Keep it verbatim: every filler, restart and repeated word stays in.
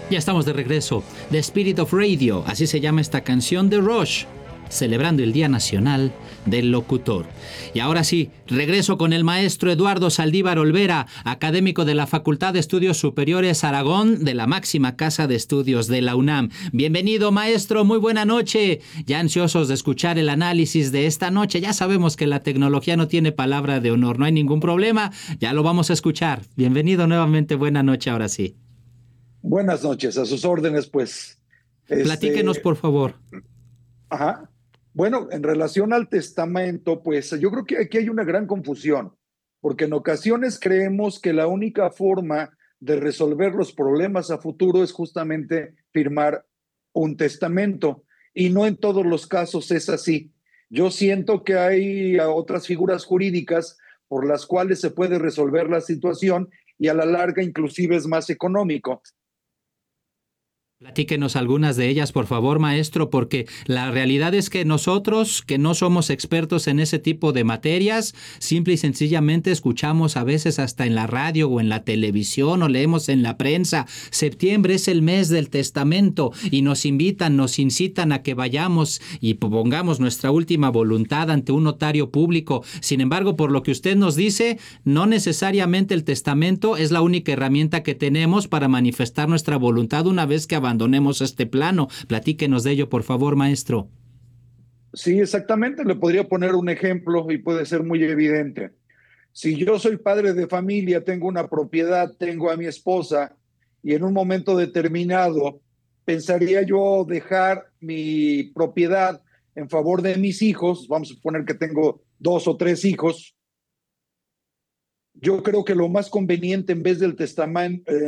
Ya estamos de regreso. The Spirit of Radio, así se llama esta canción de Rush, celebrando el Día Nacional del Locutor. Y ahora sí, regreso con el maestro Eduardo Saldívar Olvera, académico de la Facultad de Estudios Superiores Aragón, de la máxima casa de estudios de la UNAM. Bienvenido, maestro, muy buena noche. Ya ansiosos de escuchar el análisis de esta noche. Ya sabemos que la tecnología no tiene palabra de honor, no hay ningún problema, ya lo vamos a escuchar. Bienvenido nuevamente, buena noche, ahora sí. Buenas noches, a sus órdenes, pues. Platíquenos, Este, por favor. ajá. Bueno, en relación al testamento, pues yo creo que aquí hay una gran confusión, porque en ocasiones creemos que la única forma de resolver los problemas a futuro es justamente firmar un testamento, y no en todos los casos es así. Yo siento que hay otras figuras jurídicas por las cuales se puede resolver la situación y a la larga inclusive es más económico. Platíquenos algunas de ellas, por favor, maestro, porque la realidad es que nosotros, que no somos expertos en ese tipo de materias, simple y sencillamente escuchamos a veces hasta en la radio o en la televisión o leemos en la prensa, septiembre es el mes del testamento y nos invitan, nos incitan a que vayamos y pongamos nuestra última voluntad ante un notario público. Sin embargo, por lo que usted nos dice, no necesariamente el testamento es la única herramienta que tenemos para manifestar nuestra voluntad una vez que abandonamos abandonemos este plano. Platíquenos de ello, por favor, maestro. Sí, exactamente. Le podría poner un ejemplo y puede ser muy evidente. Si yo soy padre de familia, tengo una propiedad, tengo a mi esposa y en un momento determinado pensaría yo dejar mi propiedad en favor de mis hijos, vamos a suponer que tengo dos o tres hijos, yo creo que lo más conveniente en vez del testamento,